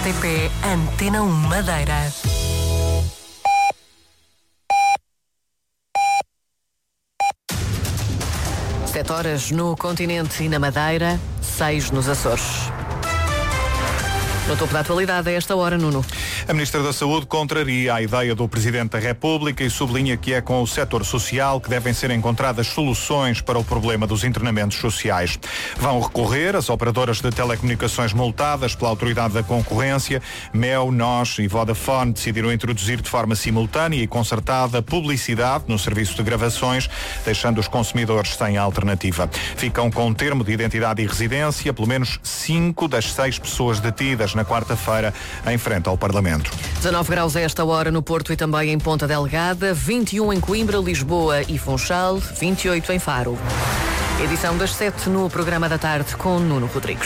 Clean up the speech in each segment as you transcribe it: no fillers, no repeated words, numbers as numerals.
RTP Antena 1 Madeira. Sete horas no continente e na Madeira, 6 nos Açores. No topo da atualidade, a esta hora, Nuno. A Ministra da Saúde contraria a ideia do Presidente da República e sublinha que é com o setor social que devem ser encontradas soluções para o problema dos internamentos sociais. Vão recorrer as operadoras de telecomunicações multadas pela Autoridade da Concorrência. Mel, NOS e Vodafone decidiram introduzir de forma simultânea e concertada publicidade no serviço de gravações, deixando os consumidores sem alternativa. Ficam com termo de identidade e residência pelo menos 5 das 6 pessoas detidas na quarta-feira em frente ao Parlamento. 19 graus a esta hora no Porto e também em Ponta Delgada, 21 em Coimbra, Lisboa e Funchal, 28 em Faro. Edição das 7 no programa da tarde com Nuno Rodrigues.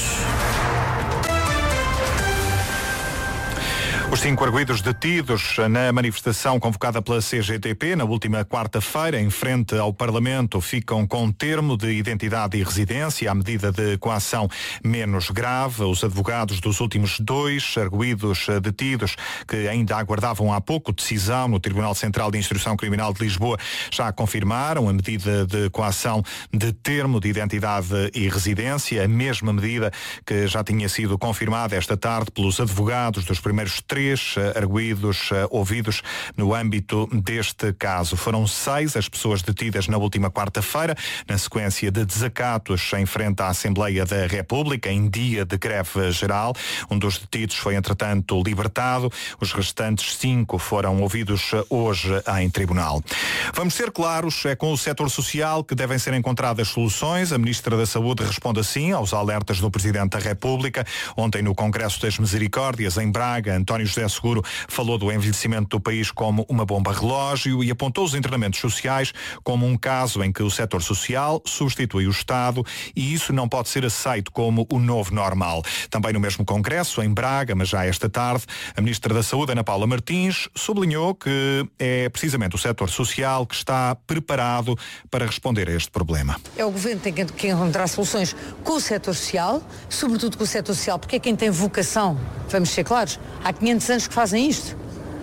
Os 5 arguidos detidos na manifestação convocada pela CGTP na última quarta-feira em frente ao Parlamento ficam com termo de identidade e residência à medida de coação menos grave. Os advogados dos últimos 2 arguidos detidos, que ainda aguardavam há pouco decisão no Tribunal Central de Instrução Criminal de Lisboa, já confirmaram a medida de coação de termo de identidade e residência, a mesma medida que já tinha sido confirmada esta tarde pelos advogados dos primeiros 3 arguidos ouvidos no âmbito deste caso. Foram 6 as pessoas detidas na última quarta-feira, na sequência de desacatos em frente à Assembleia da República, em dia de greve geral. Um dos detidos foi, entretanto, libertado. Os restantes 5 foram ouvidos hoje em tribunal. Vamos ser claros, é com o setor social que devem ser encontradas soluções. A Ministra da Saúde responde assim aos alertas do Presidente da República. Ontem, no Congresso das Misericórdias, em Braga, António José Seguro falou do envelhecimento do país como uma bomba relógio e apontou os internamentos sociais como um caso em que o setor social substitui o Estado e isso não pode ser aceito como o novo normal. Também no mesmo Congresso, em Braga, mas já esta tarde, a Ministra da Saúde, Ana Paula Martins, sublinhou que é precisamente o setor social que está preparado para responder a este problema. É o Governo que tem que encontrar soluções com o setor social, sobretudo com o setor social, porque é quem tem vocação, vamos ser claros, há 500 anos que fazem isto.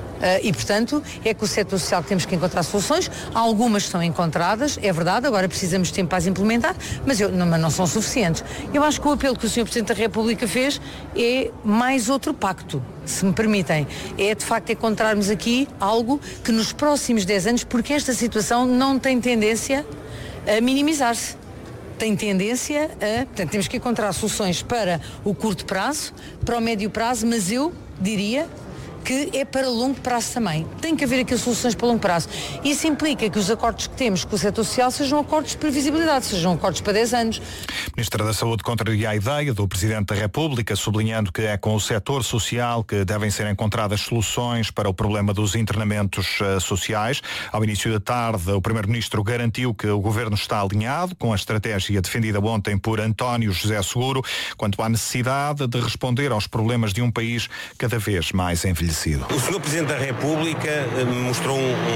E, portanto, é com o setor social que temos que encontrar soluções. Algumas são encontradas, é verdade, agora precisamos de tempo para as implementar, mas não são suficientes. Eu acho que o apelo que o Sr. Presidente da República fez é mais outro pacto, se me permitem. É, de facto, encontrarmos aqui algo que nos próximos 10 anos, porque esta situação não tem tendência a minimizar-se. Tem tendência a... Portanto, temos que encontrar soluções para o curto prazo, para o médio prazo, mas eu diria que é para longo prazo também. Tem que haver aqui soluções para longo prazo. Isso implica que os acordos que temos com o setor social sejam acordos de previsibilidade, sejam acordos para 10 anos. Ministra da Saúde contraria a ideia do Presidente da República, sublinhando que é com o setor social que devem ser encontradas soluções para o problema dos internamentos sociais. Ao início da tarde, o Primeiro-Ministro garantiu que o Governo está alinhado com a estratégia defendida ontem por António José Seguro quanto à necessidade de responder aos problemas de um país cada vez mais envelhecido. O Sr. Presidente da República mostrou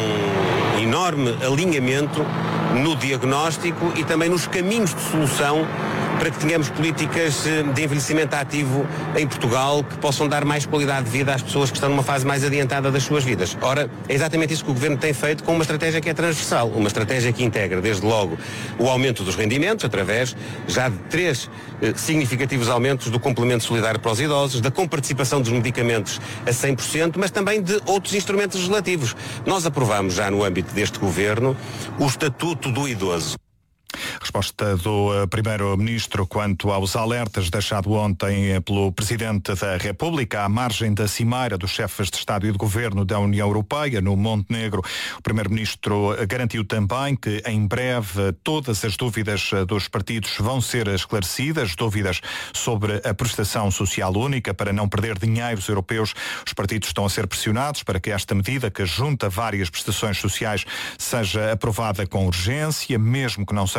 um enorme alinhamento no diagnóstico e também nos caminhos de solução para que tenhamos políticas de envelhecimento ativo em Portugal que possam dar mais qualidade de vida às pessoas que estão numa fase mais adiantada das suas vidas. Ora, é exatamente isso que o Governo tem feito com uma estratégia que é transversal, uma estratégia que integra, desde logo, o aumento dos rendimentos, através já de 3 significativos aumentos do complemento solidário para os idosos, da comparticipação dos medicamentos a 100%, mas também de outros instrumentos legislativos. Nós aprovamos já no âmbito deste Governo o Estatuto do Idoso. Resposta do Primeiro-Ministro quanto aos alertas deixados ontem pelo Presidente da República à margem da cimeira dos chefes de Estado e de Governo da União Europeia no Montenegro. O Primeiro-Ministro garantiu também que em breve todas as dúvidas dos partidos vão ser esclarecidas, dúvidas sobre a prestação social única para não perder dinheiros europeus. Os partidos estão a ser pressionados para que esta medida, que junta várias prestações sociais, seja aprovada com urgência, mesmo que não seja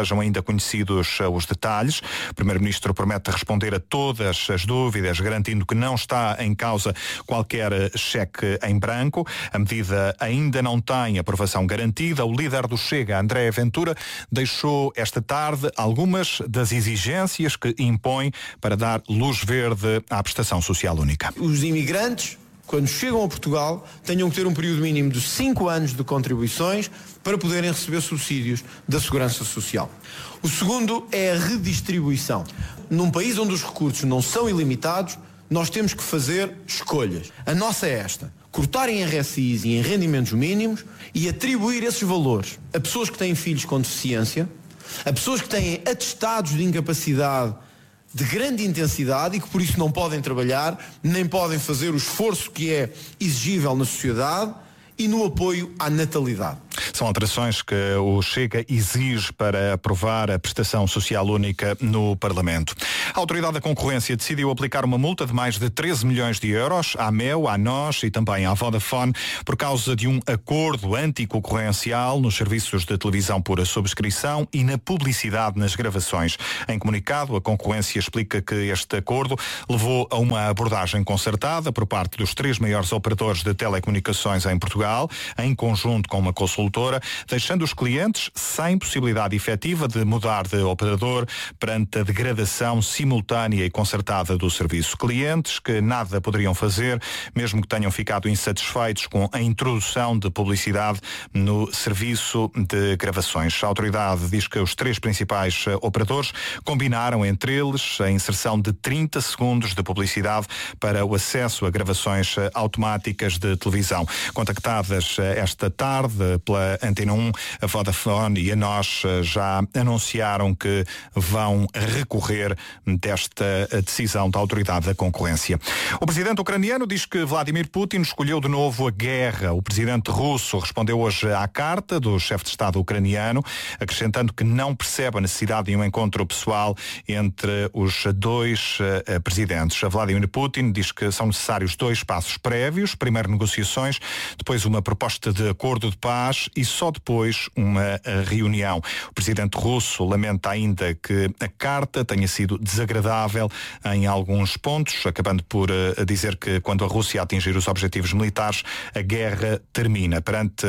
sejam ainda conhecidos os detalhes. O Primeiro-Ministro promete responder a todas as dúvidas, garantindo que não está em causa qualquer cheque em branco. A medida ainda não tem aprovação garantida. O líder do Chega, André Ventura, deixou esta tarde algumas das exigências que impõe para dar luz verde à prestação social única. Os imigrantes, quando chegam a Portugal, tenham que ter um período mínimo de 5 anos de contribuições para poderem receber subsídios da Segurança Social. O segundo é a redistribuição. Num país onde os recursos não são ilimitados, nós temos que fazer escolhas. A nossa é esta: cortar em RSIs e em rendimentos mínimos e atribuir esses valores a pessoas que têm filhos com deficiência, a pessoas que têm atestados de incapacidade de grande intensidade e que por isso não podem trabalhar, nem podem fazer o esforço que é exigível na sociedade, e no apoio à natalidade. São alterações que o Chega exige para aprovar a prestação social única no Parlamento. A Autoridade da Concorrência decidiu aplicar uma multa de mais de 13 milhões de euros à Mel, à NOS e também à Vodafone por causa de um acordo anticoncorrencial nos serviços de televisão por subscrição e na publicidade nas gravações. Em comunicado, a Concorrência explica que este acordo levou a uma abordagem concertada por parte dos 3 maiores operadores de telecomunicações em Portugal, em conjunto com uma consultora, deixando os clientes sem possibilidade efetiva de mudar de operador perante a degradação simultânea e concertada do serviço. Clientes que nada poderiam fazer, mesmo que tenham ficado insatisfeitos com a introdução de publicidade no serviço de gravações. A autoridade diz que os 3 principais operadores combinaram entre eles a inserção de 30 segundos de publicidade para o acesso a gravações automáticas de televisão. Contactadas esta tarde pela Antena 1, a Vodafone e a NOS já anunciaram que vão recorrer desta decisão da Autoridade da Concorrência. O presidente ucraniano diz que Vladimir Putin escolheu de novo a guerra. O presidente russo respondeu hoje à carta do chefe de Estado ucraniano, acrescentando que não percebe a necessidade de um encontro pessoal entre os 2 presidentes. Vladimir Putin diz que são necessários 2 passos prévios: primeiro negociações, depois uma proposta de acordo de paz e só depois uma reunião. O presidente russo lamenta ainda que a carta tenha sido desagradável em alguns pontos, acabando por dizer que quando a Rússia atingir os objetivos militares, a guerra termina. Perante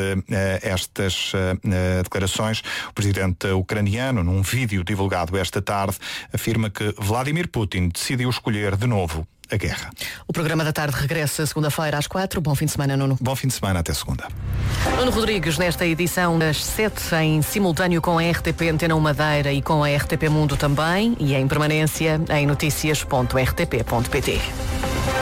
estas declarações, o presidente ucraniano, num vídeo divulgado esta tarde, afirma que Vladimir Putin decidiu escolher de novo a guerra. O programa da tarde regressa segunda-feira às 4. Bom fim de semana, Nuno. Bom fim de semana, até segunda. Nuno Rodrigues, nesta edição das 7, em simultâneo com a RTP Antena 1 Madeira e com a RTP Mundo também, e em permanência em noticias.rtp.pt.